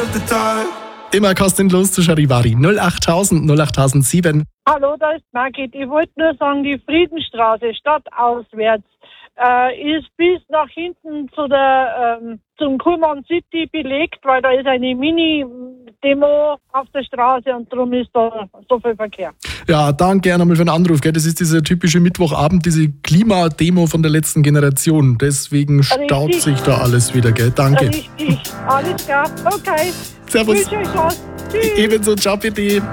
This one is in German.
of the dark. Immer kostenlos zu Charivari. 08000 08007. Hallo, da ist Margit. Ich wollte nur sagen, die Friedenstraße stadtauswärts ist bis nach hinten zum Kuhlmann City belegt, weil da ist eine Mini-Demo auf der Straße und darum ist da so viel Verkehr. Ja, danke nochmal für den Anruf. Gell? Das ist dieser typische Mittwochabend, diese Klimademo von der letzten Generation. Deswegen staut sich da alles wieder. Gell? Danke. Richtig, alles klar. Okay. Servus. Ich wünsche euch was. Tschüss. Ebenso, ciao bitte.